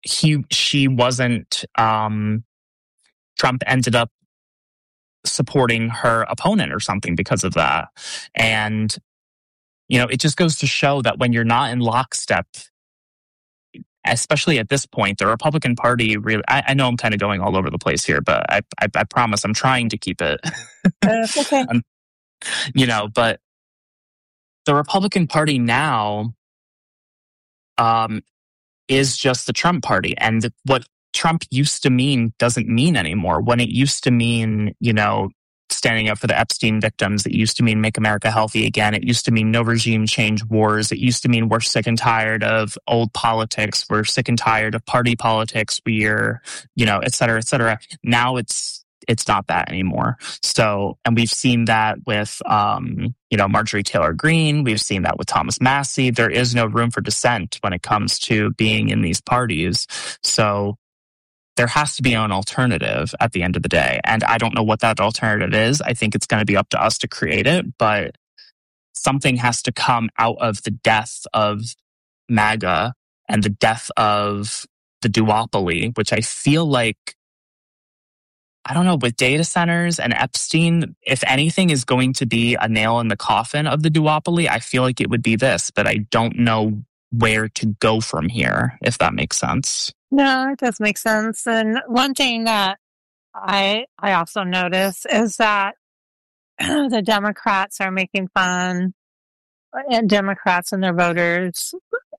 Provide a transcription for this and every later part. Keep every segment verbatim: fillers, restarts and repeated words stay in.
he she wasn't. Um, Trump ended up supporting her opponent or something because of that, and you know, it just goes to show that when you're not in lockstep, especially at this point, the Republican Party really, I, I know I'm kind of going all over the place here, but I, I, I promise I'm trying to keep it, uh, okay. um, you know, but the Republican Party now um, is just the Trump Party. And what Trump used to mean doesn't mean anymore. When it used to mean, you know, standing up for the Epstein victims, it used to mean make America healthy again. It used to mean no regime change wars. It used to mean we're sick and tired of old politics. We're sick and tired of party politics. We're, you know, et cetera, et cetera. Now it's, it's not that anymore. So, and we've seen that with, um, you know, Marjorie Taylor Greene. We've seen that with Thomas Massie. There is no room for dissent when it comes to being in these parties. So, there has to be an alternative at the end of the day. And I don't know what that alternative is. I think it's going to be up to us to create it, but something has to come out of the death of MAGA and the death of the duopoly, which I feel like, I don't know, with data centers and Epstein, if anything is going to be a nail in the coffin of the duopoly, I feel like it would be this, but I don't know where to go from here, if that makes sense. No, it does make sense. And one thing that I I also notice is that the Democrats are making fun, and Democrats and their voters,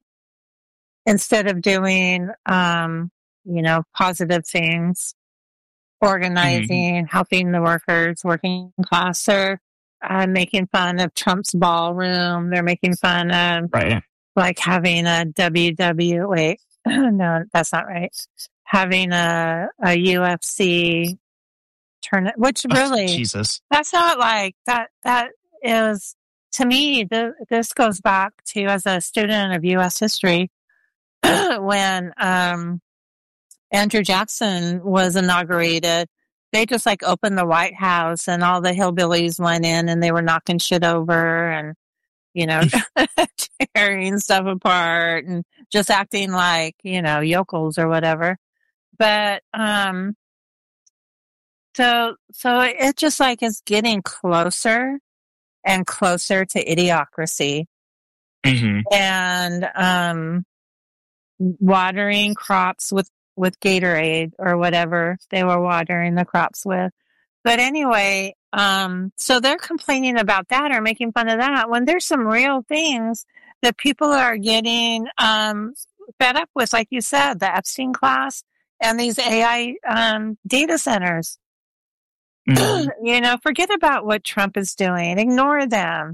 instead of doing, um, you know, positive things, organizing, mm-hmm. helping the workers, working class, they're uh, making fun of Trump's ballroom. They're making fun of right. like having a W W, wait, no, that's not right. Having a, a U F C tournament, which really, oh, Jesus, that's not like, that, that is, to me, the, this goes back to as a student of U S history, when, um, Andrew Jackson was inaugurated, they just like opened the White House and all the hillbillies went in and they were knocking shit over and, you know, tearing stuff apart and just acting like, you know, yokels or whatever. But, um, so, so it just like is getting closer and closer to idiocracy. Mm-hmm. And, um, watering crops with, with Gatorade or whatever they were watering the crops with. But anyway, um, so they're complaining about that or making fun of that when there's some real things that people are getting, um, fed up with, like you said, the Epstein class and these A I, um, data centers. Mm-hmm. You know, forget about what Trump is doing. Ignore them.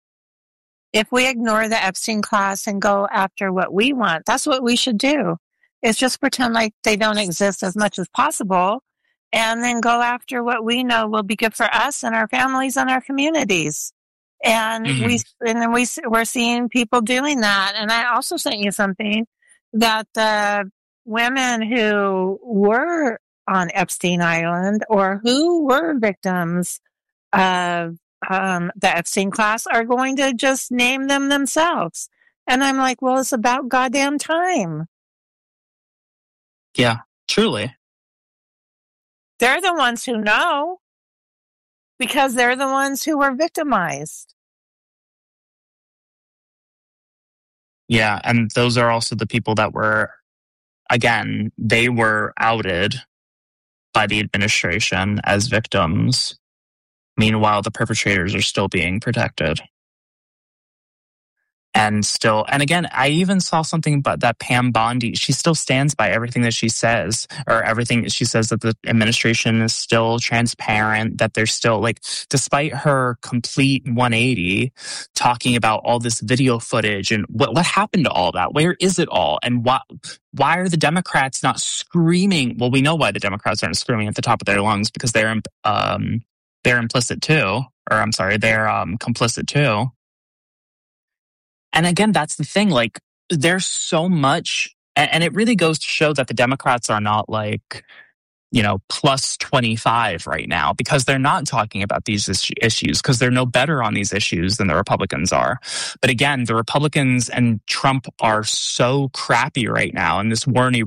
If we ignore the Epstein class and go after what we want, that's what we should do. Is just pretend like they don't exist as much as possible and then go after what we know will be good for us and our families and our communities. And mm-hmm. we, and then we, we're seeing people doing that. And I also sent you something that the women who were on Epstein Island or who were victims of um, the Epstein class are going to just name them themselves. And I'm like, well, it's about goddamn time. Yeah, truly. They're the ones who know because they're the ones who were victimized. Yeah, and those are also the people that were, again, they were outed by the administration as victims. Meanwhile, the perpetrators are still being protected. And still, and again, I even saw something about that Pam Bondi. She still stands by everything that she says, or everything that she says that the administration is still transparent, that they're still like, despite her complete one eighty, talking about all this video footage and what what happened to all that? Where is it all? And why why are the Democrats not screaming? Well, we know why the Democrats aren't screaming at the top of their lungs because they're um they're implicit too, or I'm sorry, they're um complicit too. And again, that's the thing, like, there's so much, and it really goes to show that the Democrats are not like, you know, plus twenty-five right now because they're not talking about these issues because they're no better on these issues than the Republicans are. But again, the Republicans and Trump are so crappy right now, and this war in